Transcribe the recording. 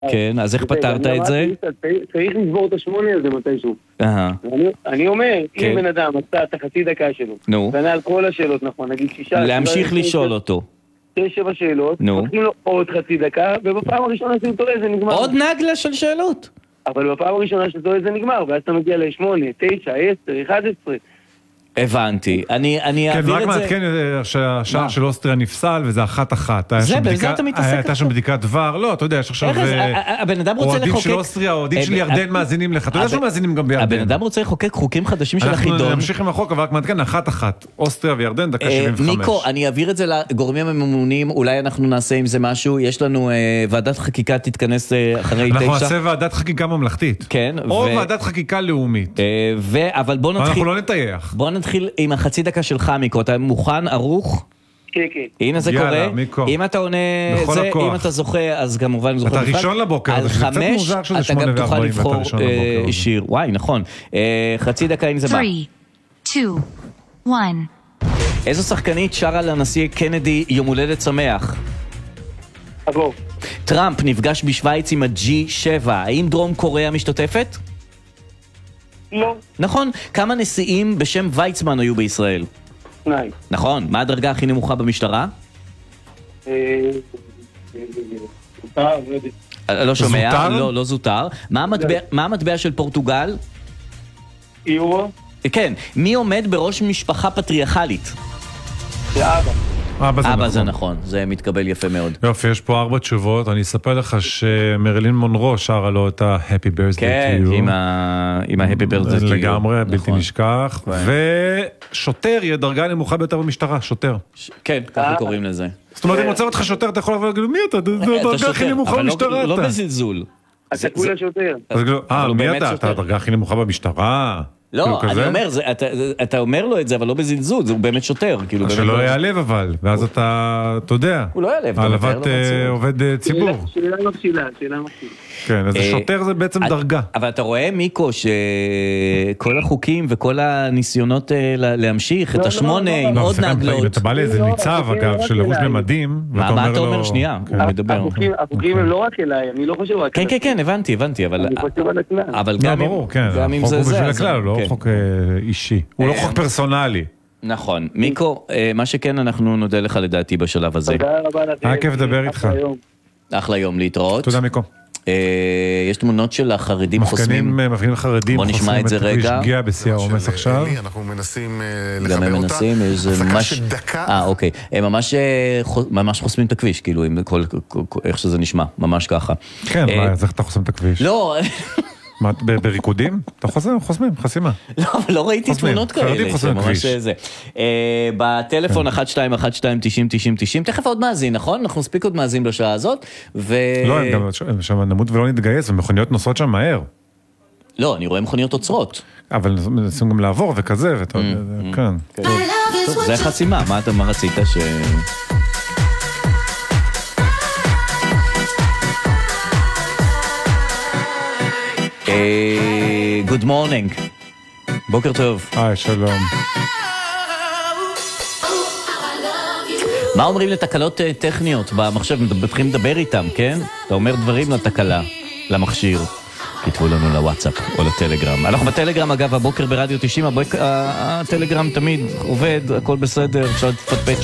כן, אז איך פתרת את זה? צריך לסבור את ה8 הזה מתישהו. אני אומר, אם בן אדם עשה את החצי דקה שלו, וענה על כל השאלות, נכון, נגיד 6... להמשיך לשאול אותו. 6-7 שאלות, נותנים לו עוד חצי דקה, ובפעם הראשונה שהוא טועה זה נגמר. עוד נגלה של שאלות. אבל בפעם הראשונה שאתה טועה זה נגמר, ואז אתה מגיע ל8, 9, 10, 11. הבנתי, אני אעביר את זה... כן, רק מעדכן שהשער של אוסטריה נפסל, וזה 1-1. בזה אתה מתעסק? הייתה שם בדיקת דבר, לא, אתה יודע, יש עכשיו... הבן אדם רוצה לחוקק... אוהדים של אוסטריה, אוהדים של ירדן מאזינים לך, אתה יודע שמאזינים גם בירדן. הבן אדם רוצה לחוקק חוקים חדשים של החידון. אנחנו נמשיך עם החוק, אבל רק מעדכן, 1-1. אוסטריה וירדן, דקה 75. ניקו, אני אעביר את זה לגורמים הממונים, אולי אנחנו נעשה עם זה משהו, יש לנו ועדת חקיקה תתכנס אחרי 9. אנחנו נעשה ועדת חקיקה ממלכתית. כן. או ועדת חקיקה לאומית. אבל בוא נתחיל... אנחנו לא נטייח. בוא נתחיל עם החצי דקה שלך, מיקו. אתה מוכן, ערוך? כן, כן. הנה זה קורה. אם אתה עונה זה, אם אתה זוכה, אז כמובן זוכה. אתה ראשון לבוקר. על 5, אתה גם תוכל לבחור שיר. וואי, נכון. חצי דקה אם זה בא. 3, 2, 1. איזו שחקנית שרה לנשיא קנדי יום הולדת שמח? עבור. טראמפ נפגש בשוויץ עם ה-G7. האם דרום קוריאה משתתפת? לא. נכון. כמה נשיאים בשם ויצמן היו בישראל? 2. נכון. מה הדרגה הכי נמוכה במשטרה? לא שומע. לא זוטר. מה המטבע של פורטוגל? אירו. כן. מי עומד בראש משפחה פטריארכלית? זה אבא. אבא זה נכון, זה מתקבל יפה מאוד. יופי, יש פה 4 תשובות. אני אספר לך שמרילין מונרו שרה לו את ה-Happy Birthday to you. כן, עם ה-Happy Birthday to you. לגמרי, בלתי נשכח. ושוטר יהיה דרגה נמוכה ביותר במשטרה, שוטר. כן, ככה קוראים לזה. זאת אומרת, אם רוצה אותך שוטר, אתה יכול להגיד, מי אתה? דרגה הכי נמוכה במשטרה. לא בזלזול. אתה כולה שוטר. מי אתה? אתה הדרגה הכי נמוכה במשטרה? לא, אני אומר, אתה אומר לו את זה, אבל לא בזלזול, זה הוא באמת שוטר. שלא יעלב אבל, ואז אתה יודע. הוא לא יעלב. העלבת עובד ציבור. שאלה מכשילה. כן, אז שוטר זה בעצם דרגה. אבל אתה רואה, מיקו, שכל החוקים וכל הניסיונות להמשיך את 8 עם עוד נגלות. אתה בא לאיזה ניצב, אגב, של לבוש במדים. מה אתה אומר? שנייה, הוא מדבר. החוקים הם לא רק אליי, אני לא חושב רק אליי. כן, הבנתי, אבל... אני חושב על הכלל. אבל גם אם זה זה... החוק הוא בשביל הכלל, לא חוק אישי. הוא לא חוק פרסונלי. נכון. מיקו, מה שכן, אנחנו נודה לך לדעתי בשלב הזה. תודה רבה לכם. היה כיף לדבר איתך. אחלה יום, להתראות. תודה מיקו. יש תמונות של החרדים חוסמים. מפגינים חרדים בוא נשמע את זה רגע. שגיע בשיא העומס עכשיו. אנחנו מנסים גם הם מנסים, הפסקה של דקה. אוקיי. הם ממש חוסמים את הכביש, כאילו, איך שזה נשמע, ממש ככה. כן, אז איך אתה חוסם את הכביש? לא... בריקודים? אתה חוסמים, חסימה. לא, אבל לא ראיתי תמונות כאלה. חרדים חוסמים כביש. בטלפון 1-2-1-2-90-90-90, תכף עוד מאזין, נכון? אנחנו נספיק עוד מאזין בשעה הזאת. לא, הם שם נמות ולא נתגייס, ומכוניות נוסעות שם מהר. לא, אני רואה מכוניות עוצרות. אבל מנסים גם לעבור וכזה, כן. טוב, זה חסימה, מה רצית ש... Good morning. בוקר טוב. שלום. מה אומרים לתקלות טכניות במחשב? מתחילים לדבר איתם, כן? אתה אומר דברים לתקלה, למכשיר. כתבו לנו לוואטסאפ או לטלגרם. אנחנו בטלגרם, אגב, הבוקר ברדיו 90, הטלגרם תמיד עובד, הכל בסדר, אפשר לפטפט